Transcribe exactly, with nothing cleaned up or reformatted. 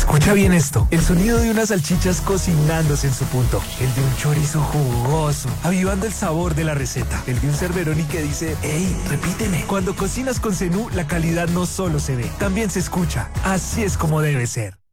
Escucha bien esto, el sonido de unas salchichas cocinándose en su punto, el de un chorizo jugoso, avivando el sabor de la receta, el de un Cerberoni que dice, ¡ey, repíteme! Cuando cocinas con Zenú, la calidad no solo se ve, también se escucha. Así es como debe ser.